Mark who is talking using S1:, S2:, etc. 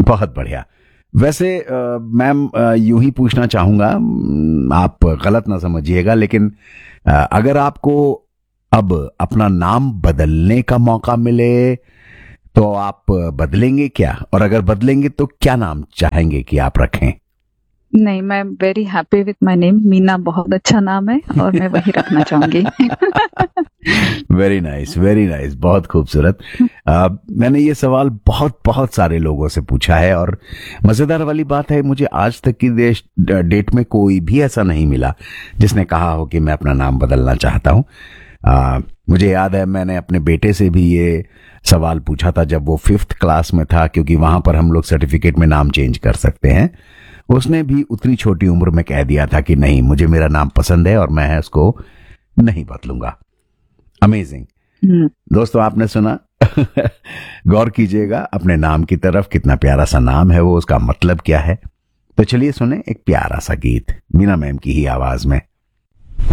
S1: बहुत बढ़िया। वैसे मैम, यूं ही पूछना चाहूंगा, आप गलत ना समझिएगा, लेकिन अगर आपको अब अपना नाम बदलने का मौका मिले तो आप बदलेंगे क्या? और अगर बदलेंगे तो क्या नाम चाहेंगे कि आप रखें?
S2: नहीं, मैं very happy with my name. Meena बहुत अच्छा नाम है और मैं वही रखना चाहूंगी।
S1: वेरी नाइस, वेरी नाइस, बहुत खूबसूरत। मैंने ये सवाल बहुत बहुत सारे लोगों से पूछा है, और मजेदार वाली बात है, मुझे आज तक की डेट में कोई भी ऐसा नहीं मिला जिसने कहा हो कि मैं अपना नाम बदलना चाहता हूँ। मुझे याद है, मैंने अपने बेटे से भी ये सवाल पूछा था जब वो 5th क्लास में था, क्योंकि वहां पर हम लोग सर्टिफिकेट में नाम चेंज कर सकते हैं। उसने भी उतनी छोटी उम्र में कह दिया था कि नहीं, मुझे मेरा नाम पसंद है और मैं उसको नहीं बदलूंगा। अमेजिंग। दोस्तों, आपने सुना। गौर कीजिएगा अपने नाम की तरफ, कितना प्यारा सा नाम है वो, उसका मतलब क्या है। तो चलिए सुने एक प्यारा सा गीत मीना मैम की ही आवाज में।